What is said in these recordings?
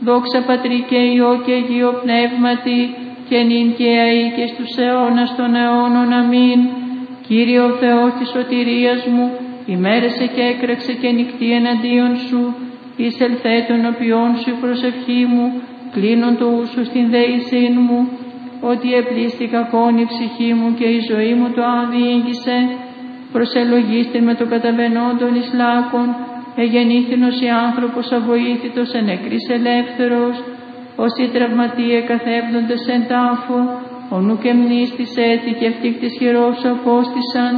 Δόξα Πατρί και Υιό και Αγίο Πνεύματι, και νυν και αεί και στους αιώνας των αιώνων. Αμήν. Κύριε ο Θεός της σωτηρίας μου, ημέρεσε και έκραξε και νυχτή εναντίον σου. Εισελθέ των οποίων σου η προσευχή μου, κλείνον το ούσου στην δεησήν μου. Ότι επλήστη κακόν η ψυχή μου και η ζωή μου το αδιήγησε. Προσελογίστε με το καταβαινόντων εις λάκων, εγεννήθηνος η άνθρωπος αβοήθητος εν νεκρής ελεύθερος. Όσοι τραυματίε καθέπτοντες εν τάφο, ο νου και μνήστης έτη και φτύχτης χειρός απόστησαν.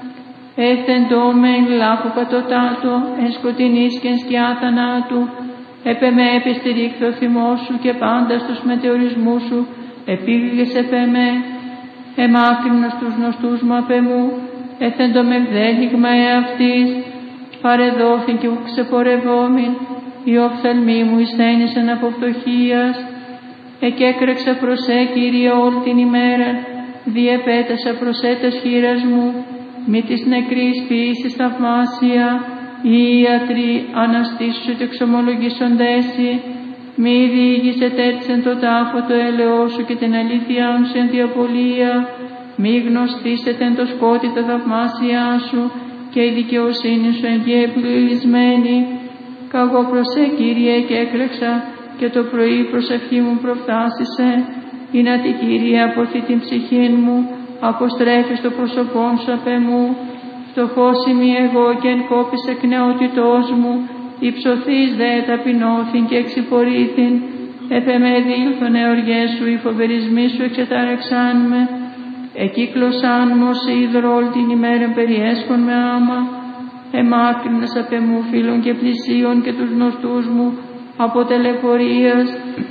Έθεντο με εν λάκου κατωτάτω, εν σκοτεινής και εν σκιά θανάτου. Επε με επιστηρίχθη ο θυμός σου και πάντα στους μετεωρισμούς σου, επήγγες επέ με. Εμάκρυνος τους γνωστούς μου απ' εμού, έθεντο με βδέλιγμα εαυτής. Παρεδόθην και ουκ ξεπορευόμην, η οφθαλμή μου εισθένησαν από φτωχίας. Εκέκρεξα προς Κύριε όλη την ημέρα, διεπέτασα προς τας χείρας μου. Μη της νεκρής ποιήσης θαυμάσια, οι ιατροί αναστήσου και εξομολογήσοντέσι. Μη διήγησετε έτσι εν το τάφο το έλεό σου και την αλήθειά σου εν τη απολία. Μη γνωστήσετε εν το σκότι τα θαυμάσια σου και η δικαιοσύνη σου εν γη επιλυσμένη. Καγώ προς Κύριε και έκρεξα, και το πρωί προσευχή μου προφθάσισε. Είναι τη Κύριε αποθεί την ψυχή μου, αποστρέφει στο πρόσωπόν σου απ' εμού. Φτωχός είμαι εγώ και εν κόπης εκ νεότητός μου, υψωθείς δε ταπεινώθην και εξυπορήθην. Επ' με δήλθον εωριές σου, οι φοβερισμοί σου εξετάρεξάν με. Εκύκλωσάν μου ως ίδρο όλη την ημέρα περιέσχον με άμα. Εμάκρυνας απ' εμού φίλων και πλησίων και τους γνωστούς μου από τελεπορίας.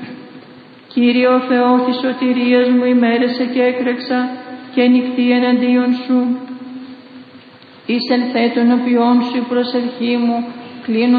Κύριε ο Θεός της σωτηρίας μου, ημέρεσε και έκρεξα και νυχτή εναντίον σου. Εισελθέ των οποίων σου η προσευχή μου, κλείνω